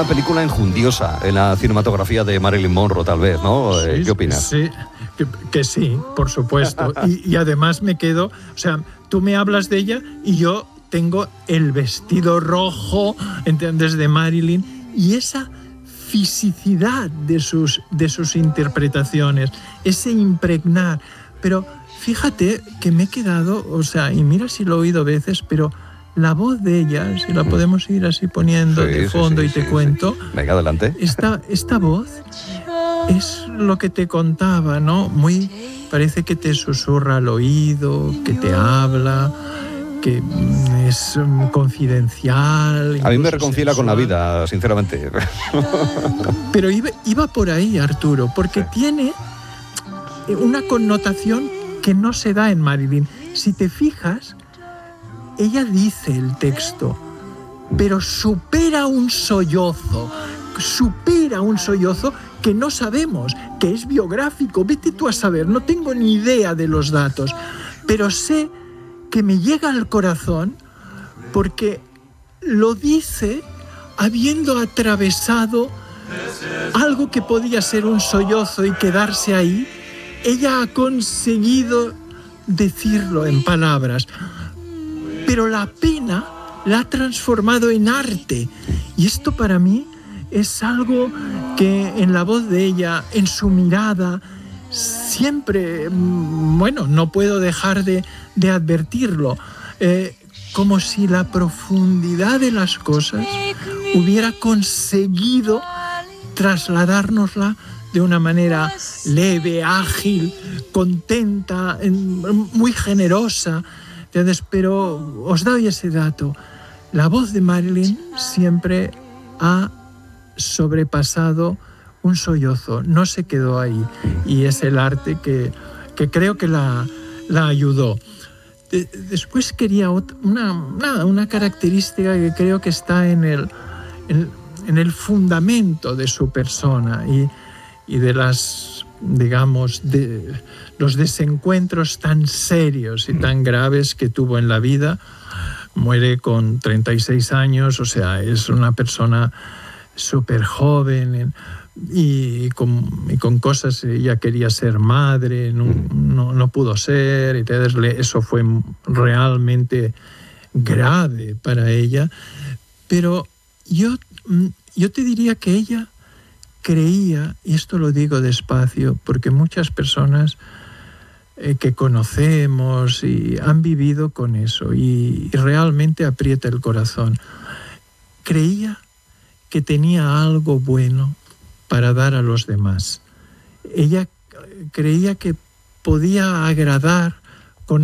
película enjundiosa en la cinematografía de Marilyn Monroe, tal vez, ¿no? Sí, ¿Qué opinas? Sí, que sí, por supuesto. Y además me quedo, o sea, tú me hablas de ella y yo tengo el vestido rojo, ¿entiendes?, de Marilyn, y esa fisicidad de sus interpretaciones, ese impregnar. Pero fíjate que me he quedado, o sea, y mira si lo he oído veces, pero la voz de ella, si la podemos ir así poniendo de fondo y te cuento. Venga, adelante. Esta voz es lo que te contaba, ¿no? Parece que te susurra al oído, que te habla, que es confidencial. A mí me reconcilia con la vida, sinceramente. Pero iba por ahí, Arturo, porque tiene una connotación que no se da en Marilyn. Si te fijas, ella dice el texto, pero supera un sollozo que no sabemos, que es biográfico. Vete tú a saber, no tengo ni idea de los datos, pero sé que me llega al corazón porque lo dice habiendo atravesado algo que podía ser un sollozo y quedarse ahí. Ella ha conseguido decirlo en palabras, pero la pena la ha transformado en arte. Y esto para mí es algo que en la voz de ella, en su mirada, siempre, bueno, no puedo dejar de advertirlo, como si la profundidad de las cosas hubiera conseguido trasladárnosla de una manera leve, ágil, contenta, muy generosa. ¿Entiendes? Pero os doy ese dato. La voz de Marilyn siempre ha sobrepasado un sollozo, no se quedó ahí. Y es el arte que creo que la ayudó. Después quería una característica que creo que está en el fundamento de su persona y de las, digamos, de los desencuentros tan serios y tan graves que tuvo en la vida. Muere con 36 años, o sea, es una persona súper joven y con cosas. Ella quería ser madre, no pudo ser, y eso fue realmente grave para ella. Pero yo te diría que ella creía, y esto lo digo despacio, porque muchas personas que conocemos y han vivido con eso y realmente aprieta el corazón. Creía que tenía algo bueno para dar a los demás. Ella creía que podía agradar